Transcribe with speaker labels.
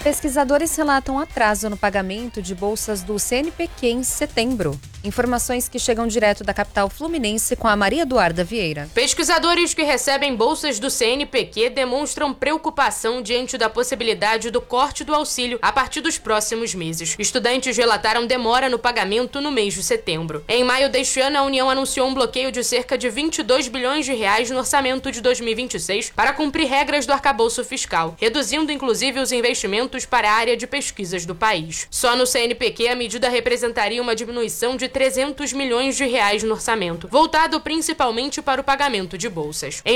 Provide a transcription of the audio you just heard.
Speaker 1: Pesquisadores relatam atraso no pagamento de bolsas do CNPq em setembro. Informações que chegam direto da capital fluminense com a Maria Eduarda Vieira.
Speaker 2: Pesquisadores que recebem bolsas do CNPq demonstram preocupação diante da possibilidade do corte do auxílio a partir dos próximos meses. Estudantes relataram demora no pagamento no mês de setembro. Em maio deste ano, a União anunciou um bloqueio de cerca de 22 bilhões de reais no orçamento de 2026 para cumprir regras do arcabouço fiscal, reduzindo inclusive os investimentos para a área de pesquisas do país. Só no CNPq, a medida representaria uma diminuição de 300 milhões de reais no orçamento, voltado principalmente para o pagamento de bolsas.